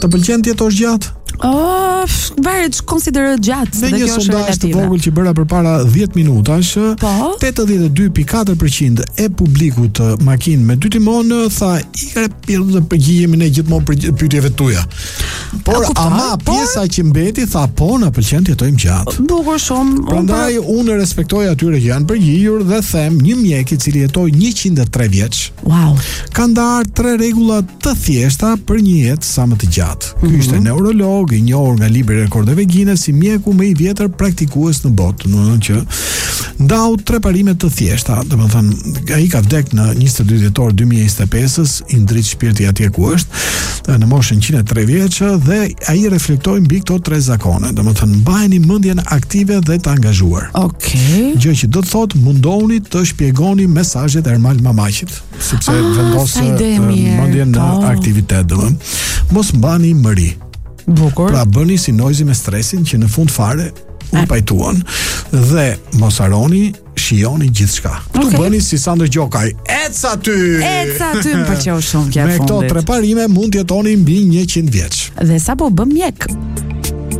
Të pëlqen të jetosh gjatë? Varet konsiderohet gjatë. Në një sondazh të vogël që bëra përpara 10 minutash, 82.4% e publikut makinë me 2 timon tha i përgjigjemi ne gjithmonë për pyetjeve tuaja. Por pjesa që mbeti tha po na pëlqen të jetojmë gjatë. Bukur shumë. Prandaj unë respektoj atyre që janë përgjigjur dhe them një mjek i cili jetoi 103 vjeç. Wow. Ka ndarë 3 rregulla të thjeshta për një jetë sa më të gjatë. Ky ishte neurolog i njohur nga libri rekordeve Guinness si mjeku më i vjetër praktikues në botë, domethënë që ndau 3 parime të thjeshta, domethënë ai ka vdekur në 22 dhjetor 2025-s, i ndrit shpirti atje ku është, në moshën 103 vjeç dhe ai reflektoi mbi këto 3 zakone, domethënë mbajeni mendjen aktive dhe të angazhuar. Okej. Gjë që do të thotë mundoni të shpjegoni mesazhet e Ermal Mamaqit, sepse vendos mendjen në aktivitet, domethënë mos mbani mëri. Bukur. Pra bëni si Noizi me stresin që në fund fare u pajtuan dhe mos haroni, shijoni gjithçka. Tu bëni si Sandro Gjokaj. Ec aty, më pëlqeu shumë kjo. Me këto 3 parime mund të jetoni mbi 100 vjeç. Dhe sapo bëm mjek.